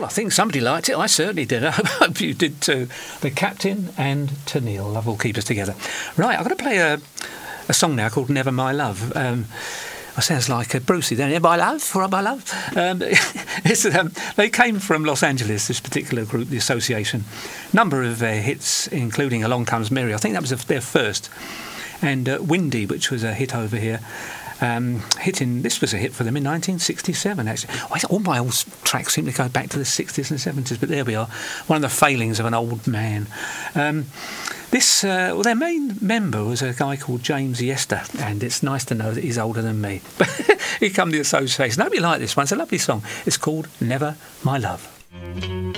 Well, I think somebody liked it. I certainly did. I hope you did too. The Captain and to Neil. Love will keep us together. Right, I'm going to play a song now called Never My Love. It sounds like Brucey then. My love, for my love. They came from Los Angeles, this particular group, the Association. Number of hits, including Along Comes Mary. I think that was their first. And Windy, which was a hit over here. This was a hit for them in 1967, actually. All my old tracks seem to go back to the 60s and 70s, but there we are. One of the failings of an old man. Their main member was a guy called James Yester, and it's nice to know that he's older than me. Here come the Association. I hope you like this one. It's a lovely song. It's called Never My Love.